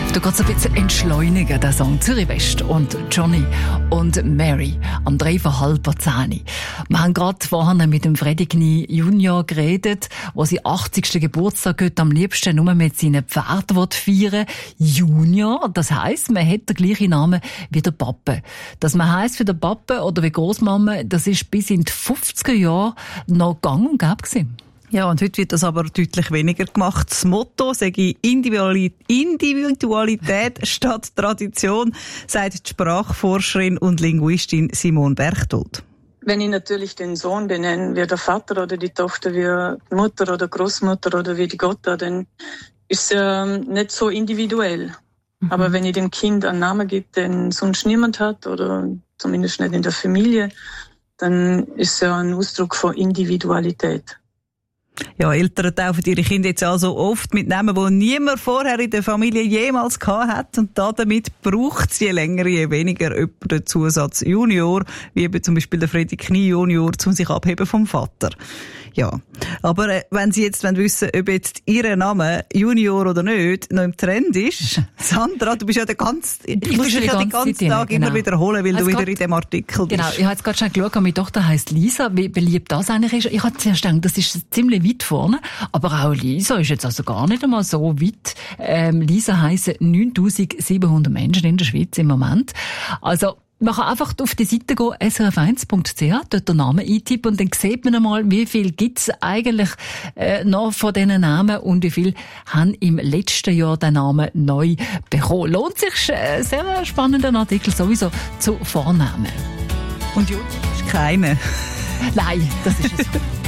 Du kannst ein bisschen entschleunigen, der Song Zürich West und Johnny und Mary am 9:30. Wir haben gerade vorhin mit dem Freddy Knie Junior geredet, der seinen 80. Geburtstag heute am liebsten nur mit seinen Pferden feiern will. Junior, das heisst, man hat den gleichen Namen wie der Pappe. Dass man heisst wie der Pappe oder wie Großmama, das ist bis in die 50er Jahre noch gang und gäbe gewesen. Ja, und heute wird das aber deutlich weniger gemacht. Das Motto sei Individualität statt Tradition, sagt die Sprachforscherin und Linguistin Simone Berchtold. Wenn ich natürlich den Sohn benenne, wie der Vater oder die Tochter, wie die Mutter oder Großmutter oder wie die Gotta, dann ist es nicht so individuell. Aber wenn ich dem Kind einen Namen gebe, den sonst niemand hat oder zumindest nicht in der Familie, dann ist es ein Ausdruck von Individualität. Ja, Eltern taufen ihre Kinder jetzt also oft mit Namen, die niemand vorher in der Familie jemals gehabt hat. Und damit braucht es je länger, je weniger den Zusatz Junior, wie eben zum Beispiel der Freddy Knie Junior, um sich abheben vom Vater. Ja, aber wenn Sie jetzt wissen, ob jetzt Ihr Name Junior oder nicht noch im Trend ist, Sandra, du bist ja den ganzen Tag immer wiederholen, weil du wieder in dem Artikel bist. Genau, ich habe jetzt gerade schon geschaut, meine Tochter heisst Lisa, wie beliebt das eigentlich ist. Ich habe zuerst gedacht, das ist ziemlich weit vorne, aber auch Lisa ist jetzt also gar nicht einmal so weit. Lisa heissen 9700 Menschen in der Schweiz im Moment. Also man kann einfach auf die Seite gehen, srf1.ch, dort den Namen eintippen und dann sieht man einmal, wie viel gibt's eigentlich noch von diesen Namen und wie viel haben im letzten Jahr den Namen neu bekommen. Lohnt sich, sehr spannender Artikel sowieso zu Vornamen. Und Jutta ist keine. Nein, das ist es.